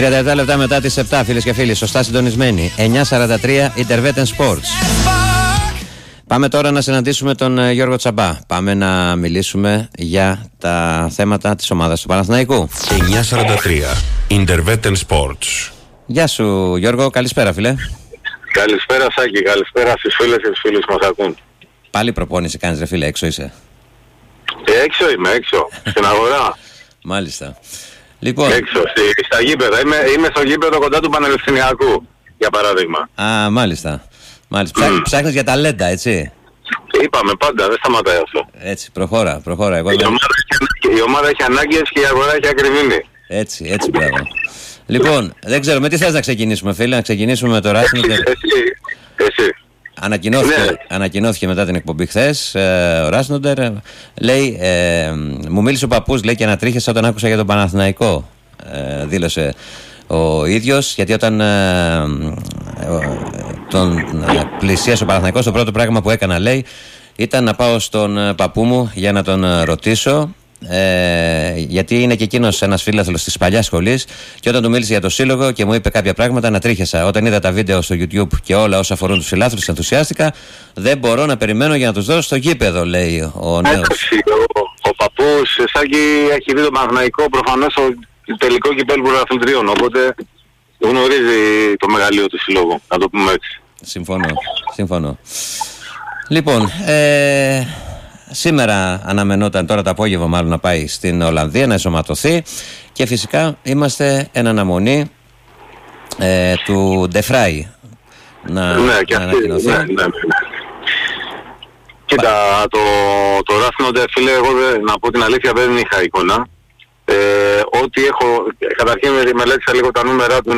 37 λεπτά μετά τις 7, φίλες και φίλοι, σωστά συντονισμένοι. 9:43 Intervetten Sports. Πάμε τώρα να συναντήσουμε τον Γιώργο Τσαμπά. Πάμε να μιλήσουμε για τα θέματα της ομάδας του Παναθηναϊκού. 9:43 Intervetten Sports. Γεια σου Γιώργο, καλησπέρα φίλε. Καλησπέρα Σάκη, καλησπέρα στις φίλες και στους φίλους που μας ακούν. Πάλι προπόνηση κάνεις ρε φίλε, έξω είσαι? Έξω είμαι, έξω, στην αγορά. Μάλιστα. Λοιπόν. Έξω, στα γήπεδα, είμαι στο γήπεδο κοντά του Πανεπιστημιακού, για παράδειγμα. Α, μάλιστα. Ψάχνεις για ταλέντα, έτσι? Είπαμε πάντα, δεν σταματάει αυτό. Έτσι, προχώρα. Η ομάδα έχει ανάγκες και η αγορά έχει ακριβήνει. Έτσι, μπράβο. Λοιπόν, δεν ξέρω, με τι θες να ξεκινήσουμε φίλε? Να ξεκινήσουμε με το Ράσιντερ. Εσύ. Ανακοινώθηκε μετά την εκπομπή χθες ο Ράσιντερ. Λέει, μου μίλησε ο παππούς, λέει, και ανατρίχιασα όταν άκουσα για τον Παναθηναϊκό. Δήλωσε ο ίδιος, γιατί όταν τον πλησίασε ο Παναθηναϊκός, το πρώτο πράγμα που έκανα, λέει, ήταν να πάω στον παππού μου για να τον ρωτήσω, γιατί είναι και εκείνος ένας φίλαθλος της παλιάς σχολής, και όταν του μίλησε για το σύλλογο και μου είπε κάποια πράγματα, ανατρίχιασα. Όταν είδα τα βίντεο στο YouTube και όλα όσα αφορούν τους φιλάθλους, ενθουσιάστηκα. Δεν μπορώ να περιμένω για να τους δώσω στο γήπεδο, λέει ο νέος. Ο παππούς Σάκη έχει δει τον Παναθηναϊκό προφανώς στο τελικό κυπέλλου πρωταθλητριών, οπότε γνωρίζει το μεγαλείο του συλλόγου, να το πούμε έτσι. Συμφωνώ. Λοιπόν, σήμερα αναμενόταν, τώρα το απόγευμα μάλλον, να πάει στην Ολλανδία να ενσωματωθεί, και φυσικά είμαστε εν αναμονή του Ντεφράι να ανακοινωθεί. Ναι. Κοίτα, το Ράσιντερ, φίλε, εγώ να πω την αλήθεια δεν είχα εικόνα. Ό,τι έχω, καταρχήν μελέτησα λίγο τα νούμερα του,